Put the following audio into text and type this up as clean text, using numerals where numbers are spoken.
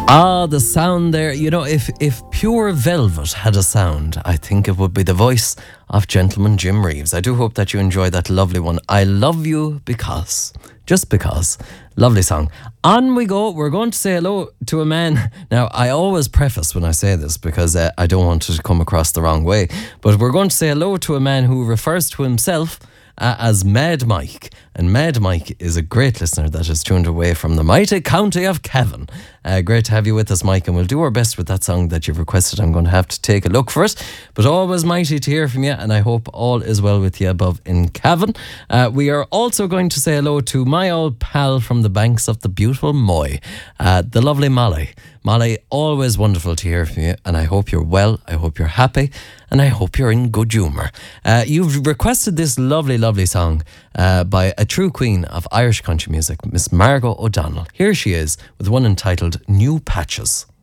Ah, the sound there. You know, if Pure Velvet had a sound, I think it would be the voice of Gentleman Jim Reeves. I do hope that you enjoyed that lovely one. I love you because. Just because. Lovely song. On we go. We're going to say hello to a man. Now, I always preface when I say this because I don't want it to come across the wrong way. But we're going to say hello to a man who refers to himself as Mad Mike. And Mad Mike is a great listener that has tuned away from the mighty county of Cavan. Great to have you with us, Mike, and we'll do our best with that song that you've requested. I'm going to have to take a look for it, but always mighty to hear from you, and I hope all is well with you above in Cavan. We are also going to say hello to my old pal from the banks of the beautiful Moy, the lovely Molly. Molly, always wonderful to hear from you, and I hope you're well, I hope you're happy, and I hope you're in good humour. You've requested this lovely, lovely song by a true queen of Irish country music, Miss Margot O'Donnell. Here she is with one entitled New Patches.